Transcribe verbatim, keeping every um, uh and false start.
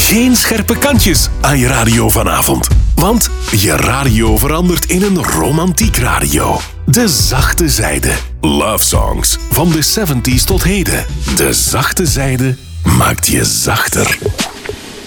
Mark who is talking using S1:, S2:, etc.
S1: Geen scherpe kantjes aan je radio vanavond. Want je radio verandert in een romantiek radio. De zachte zijde. Love songs van de zeventig tot heden. De zachte zijde maakt je zachter.